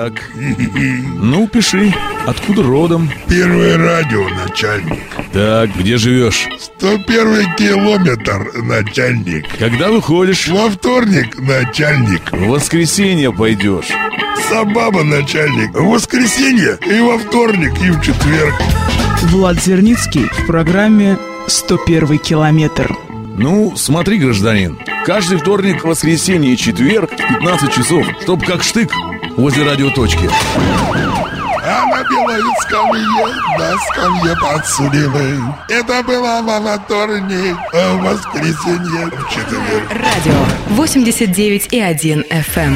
Так. Ну, пиши. Откуда родом? Первое радио, начальник. Так, где живешь? 101 километр, начальник. Когда выходишь? Во вторник, начальник. В воскресенье пойдешь. Собаба, начальник. В воскресенье и во вторник, и в четверг. Влад Зерницкий в программе «101 километр». Ну, смотри, гражданин. Каждый вторник, воскресенье и четверг в 15 часов, чтоб как штык возле радиоточки. А на белой скамье, на скамье подсудимый. Это было во вторник, а в воскресенье в четверг. Радио 89,1 FM.